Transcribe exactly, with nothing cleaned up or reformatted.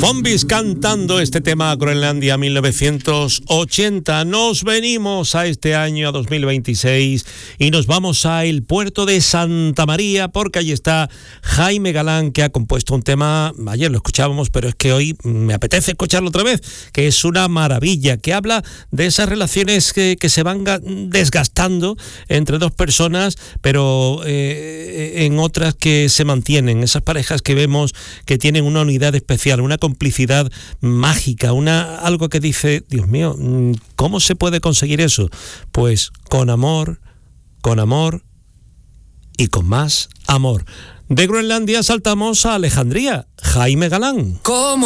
Zombies cantando este tema Groenlandia mil novecientos ochenta. Nos venimos a este año, a dos mil veintiséis, y nos vamos a el puerto de Santa María, porque allí está Jaime Galán, que ha compuesto un tema, ayer lo escuchábamos, pero es que hoy me apetece escucharlo otra vez, que es una maravilla, que habla de esas relaciones que, que se van desgastando entre dos personas, pero eh, en otras que se mantienen, esas parejas que vemos que tienen una unidad especial, una complicidad mágica, una algo que dice, Dios mío, ¿cómo se puede conseguir eso? Pues con amor, con amor y con más amor. De Groenlandia saltamos a Alejandría, Jaime Galán. ¿Cómo?